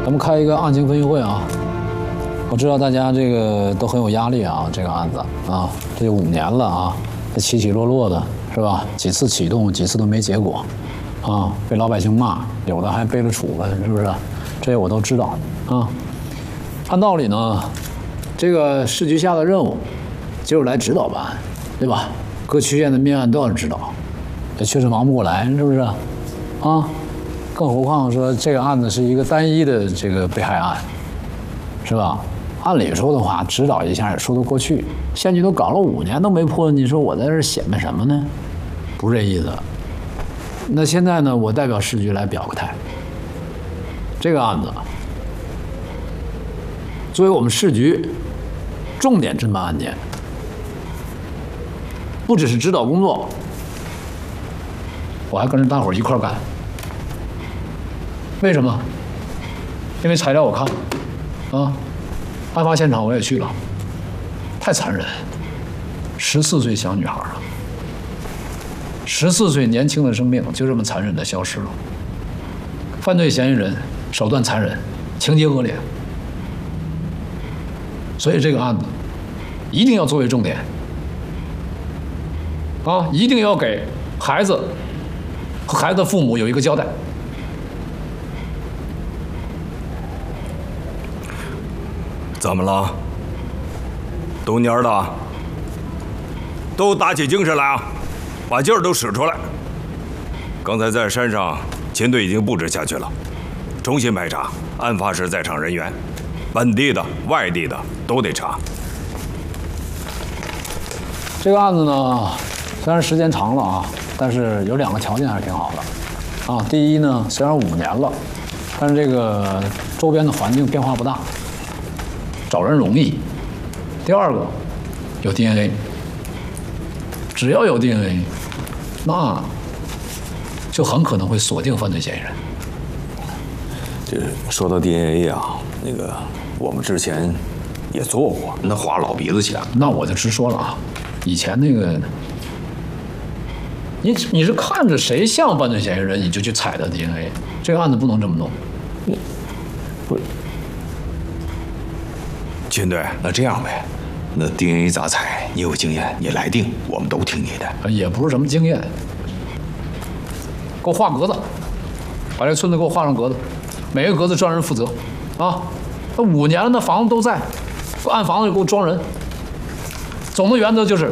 咱们开一个案情分析会啊！我知道大家这个都很有压力啊，这个案子啊，这就5年了啊，这起起落落的是吧？几次启动，几次都没结果，啊，被老百姓骂，有的还背了处分，是不是？这些我都知道啊。按道理呢，这个市局下的任务就是来指导办案，对吧？各区县的命案都要指导，也确实忙不过来，是不是？啊。 更何况说这个案子是一个单一的这个被害案，是吧？按理说的话，指导一下也说得过去。县局都搞了5年都没破，你说我在这儿显摆什么呢？不是这意思。那现在呢，我代表市局来表个态。这个案子作为我们市局重点侦办案件，不只是指导工作，我还跟着大伙儿一块儿干。 为什么？因为材料我看了，啊，案发现场我也去了，太残忍，14岁小女孩啊，14岁年轻的生命就这么残忍的消失了。犯罪嫌疑人手段残忍，情节恶劣，所以这个案子一定要作为重点，啊，一定要给孩子和孩子的父母有一个交代。 怎么了？都蔫了？都打起精神来啊！把劲儿都使出来！刚才在山上，秦队已经布置下去了，重新排查案发时在场人员，本地的、外地的都得查。 这个案子呢，虽然时间长了啊，但是有2个条件还是挺好的啊。第一呢，虽然5年了，但是这个周边的环境变化不大。 找人容易。第2个，有 DNA， 只要有 DNA， 那就很可能会锁定犯罪嫌疑人。 这说到 DNA 啊，那个我们之前也做过，那花老鼻子钱。 那我就直说了啊，以前那个，你是看着谁像犯罪嫌疑人，你就去采的 DNA， 这个案子不能这么弄。 不。 秦队， 那这样呗，那 DNA 咋采？你有经验，你来定，我们都听你的。 也不是什么经验，给我画格子，把这个村子给我画上格子，每个格子专人负责，啊，那5年了，那房子都在，按房子就给我装人。总的原则就是